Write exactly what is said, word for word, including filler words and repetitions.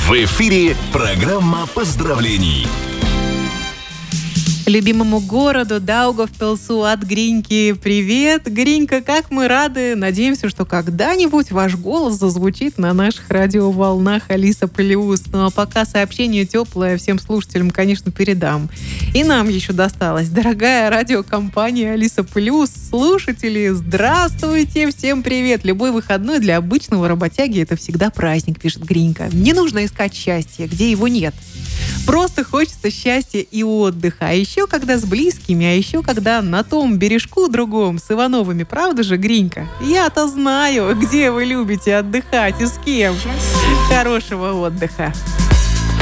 В эфире программа поздравлений. Любимому городу Даугавпилсу от Гриньки привет. Гринька, как мы рады. Надеемся, что когда-нибудь ваш голос зазвучит на наших радиоволнах Алиса Плюс. Ну а пока сообщение теплое всем слушателям, конечно, передам. И нам еще досталось. Дорогая радиокомпания Алиса Плюс, слушатели, здравствуйте, всем привет. Любой выходной для обычного работяги — это всегда праздник, пишет Гринька. Не нужно искать счастье, где его нет. Просто хочется счастья и отдыха. А еще когда с близкими, а еще когда на том бережку другом с Ивановыми. Правда же, Гринька? Я-то знаю, где вы любите отдыхать и с кем. Хорошего отдыха.